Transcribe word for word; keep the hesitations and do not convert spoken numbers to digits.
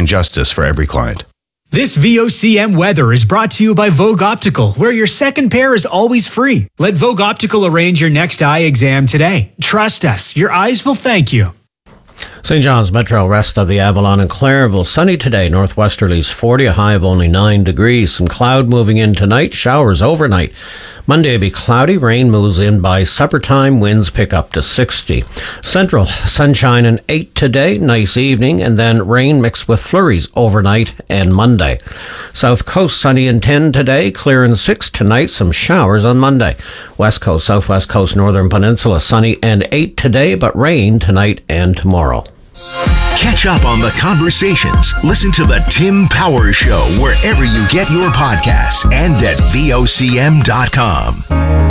and justice for every client. This V O C M weather is brought to you by Vogue Optical, where your second pair is always free. Let Vogue Optical arrange your next eye exam today. Trust us, your eyes will thank you. Saint John's Metro, rest of the Avalon and Clairville. Sunny today, northwesterlies forty, a high of only nine degrees. Some cloud moving in tonight, showers overnight. Monday will be cloudy, rain moves in by supper time, winds pick up to sixty. Central, sunshine and eight today, nice evening, and then rain mixed with flurries overnight and Monday. South Coast, sunny and ten today, clear and six tonight, some showers on Monday. West Coast, Southwest Coast, Northern Peninsula, sunny and eight today, but rain tonight and tomorrow. Catch up on the conversations. Listen to the Tim Power Show wherever you get your podcasts and at V O C M dot com.